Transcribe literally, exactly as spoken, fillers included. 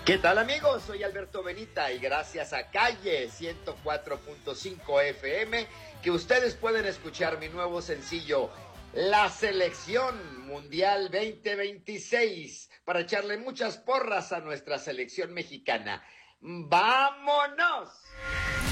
¿Qué tal, amigos? Soy Alberto Benita y gracias a Calle ciento cuatro punto cinco F M que ustedes pueden escuchar mi nuevo sencillo La Selección Mundial veinte veintiséis para echarle muchas porras a nuestra selección mexicana. ¡Vámonos!